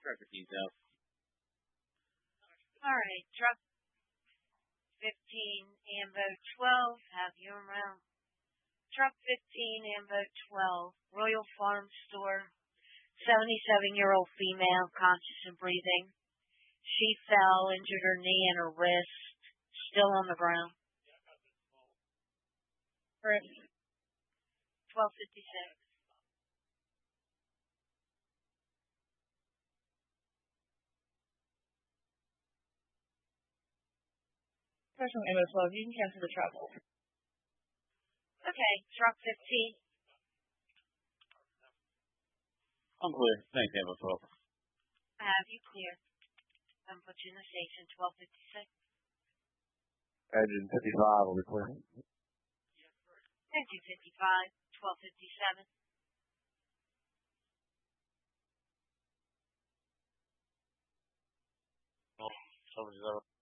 Traffic details. All right, truck 15, Ambo 12, have you around. Truck 15, Ambo 12, Royal Farm Store, 77-year-old female, conscious and breathing. She fell, injured her knee and her wrist, still on the ground. Chris. 12:56. Professional Ambo 12, you can cancel the travel. Okay, truck 15. I'm clear. Thanks, Ambo 12. I have you clear. I'm put you in the station, 12:56. Engine 55 will be clear. Engine 55, 12:57. Oh, 7-0.